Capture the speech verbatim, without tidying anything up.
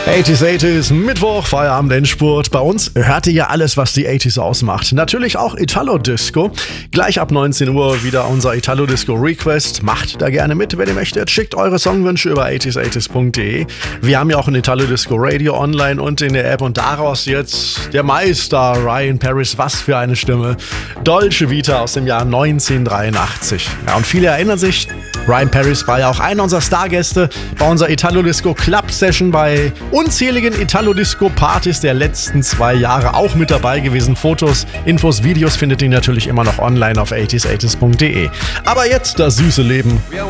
achtziger, achtziger, Mittwoch, Feierabend, Endspurt. Bei uns hört ihr ja alles, was die achtziger ausmacht. Natürlich auch Italo-Disco. Gleich ab neunzehn Uhr wieder unser Italo-Disco-Request. Macht da gerne mit, wenn ihr möchtet. Schickt eure Songwünsche über achtziger achtziger punkt de. Wir haben ja auch ein Italo-Disco-Radio online und in der App. Und daraus jetzt der Meister Ryan Paris. Was für eine Stimme. Dolce Vita aus dem Jahr neunzehnhundertdreiundachtzig. Ja, und viele erinnern sich, Ryan Paris war ja auch einer unserer Stargäste bei unserer Italo-Disco Club Session bei unzähligen Italo-Disco-Partys der letzten zwei Jahre auch mit dabei gewesen. Fotos, Infos, Videos findet ihr natürlich immer noch online auf achtziger achtziger punkt de. Aber jetzt das süße Leben